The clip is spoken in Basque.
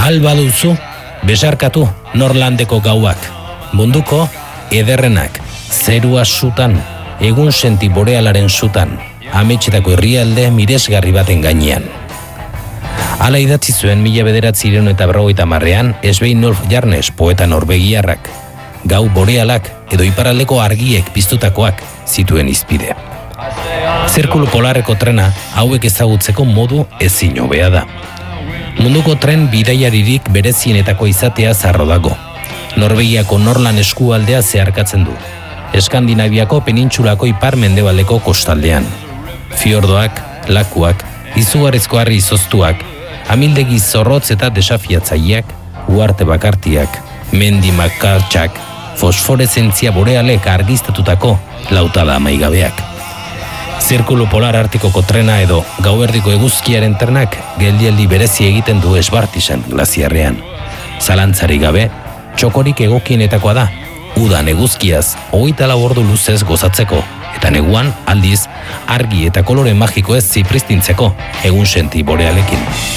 Alba duzu, besarkatu Norlandeko gauak, munduko ederrenak, zerua sutan, egun senti borealaren sutan, ametxetako herrialde miresgarri baten gainean. Hala idatzi zuen 1950ean Sveinolf Jarnes poeta norvegiarrak, gau borealak edo iparraldeko argiek piztutakoak zituen izpide. Zirkulu polarreko trena hauek ezagutzeko modu ezin hobea da. Munduko tren bidaiaririk berezienetako izatea zarro dago. Norvegiako Norland eskualdea zeharkatzen du. Eskandinaviako penintsulako ipar-mendebaldeko kostaldean. Fiordoak, lakuak, izugarrizko harri izoztuak, amildegi zorrotz eta desafiatzaileak, uharte bakartiak, mendi makartxak, fosforezentzia borealek argiztatutako lautada amaigabeak. Zirkulu polar artikoko trena edo gauerdiko eguzkiaren trenak geldialdi berezi egiten du Esbartisen glaziarrean. Zalantzarik gabe, txokorik egokienetakoa da, udan eguzkiaz 24 ordu luzez gozatzeko, eta neguan aldiz argi eta kolore magikoez zipristintzeko egun senti borealekin.